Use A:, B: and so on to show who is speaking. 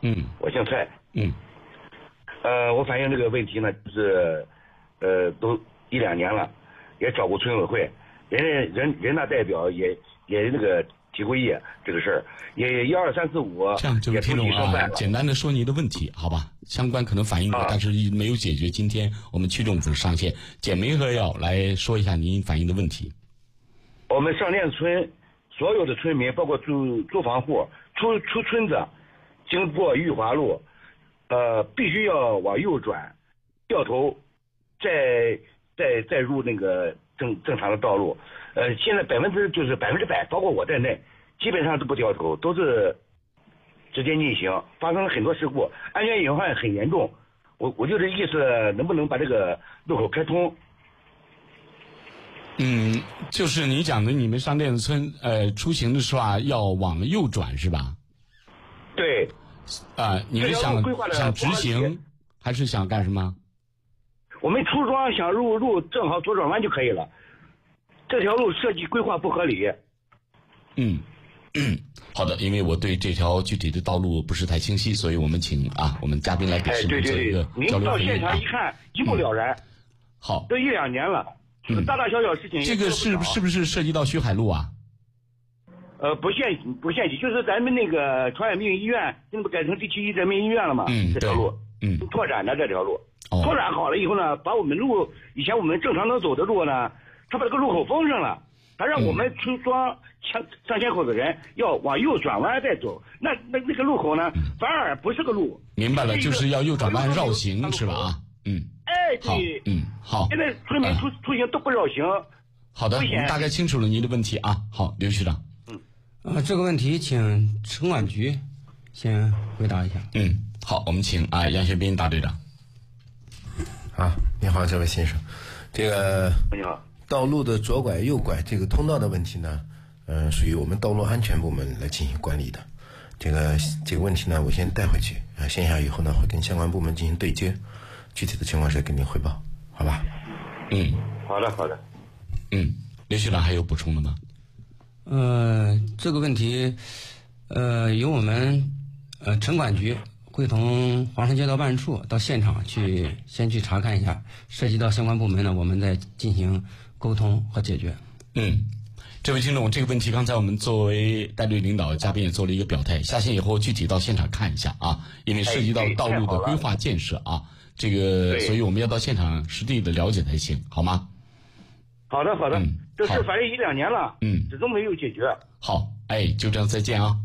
A: 我姓蔡。我反映这个问题呢，就是都1-2年了，也找过村委会，人大代表也那个提过意这个事儿，也1、2、3、4、5。
B: 这样，这位听众啊，简单的说你的问题，好吧？相关可能反映过，但是没有解决。今天我们区政府上线，简明扼要来说一下您反映的问题。
A: 我们上店村所有的村民，包括租房户出村子，经过裕华路，必须要往右转，掉头，再入那个正常的道路。现在100%，包括我在内，基本上都不掉头，都是直接逆行，发生了很多事故，安全隐患很严重。我就这意思，能不能把这个路口开通？
B: 就是你讲的，你们上店村出行的时候啊，要往右转是吧？
A: 对。
B: 你是想直行，还是想干什么？
A: 我们出庄想入路，正好左转弯就可以了。这条路设计规划不合理。
B: 好的，因为我对这条具体的道路不是太清晰，所以我们请我们嘉宾来给视频做一个交流回应。
A: 您到现场一看，一目了然。
B: 好，
A: 都1-2年了，大大小小事情。
B: 这个是不是涉及到徐海路啊？
A: 不限期，就是咱们那个传染病医院，那不改成第7医人民医院了吗？这条路，拓展的这条路，拓展好了以后呢，把我们路以前我们正常能走的路呢，他把这个路口封上了，他让我们村庄上街口的人要往右转弯再走，那个路口呢，反而不是个路。
B: 明白了，就是要右转弯绕行是吧？
A: 对。
B: 好。
A: 现在村民出行都不绕行。
B: 好的，我们大概清楚了您的问题啊。好，刘局长。
C: 这个问题请城管局先回答一下。
B: 好，我们请杨学斌大队长。
D: 你好，这位先生，这个
A: 你好，
D: 道路的左拐右拐这个通道的问题呢，属于我们道路安全部门来进行管理的。这个问题呢，我先带回去，线下以后呢，会跟相关部门进行对接，具体的情况再跟您汇报，好吧？
A: 好的。
B: 刘局长还有补充的吗？
C: 这个问题，由我们城管局会同黄山街道办事处到现场先去查看一下，涉及到相关部门呢，我们再进行沟通和解决。
B: 这位听众，这个问题刚才我们作为带队领导嘉宾也做了一个表态，下线以后具体到现场看一下因为涉及到道路的规划建设这个，所以我们要到现场实地的了解才行，好吗？
A: 好的，这事反正1-2年了，始终没有解决。
B: 好，就这样，再见啊。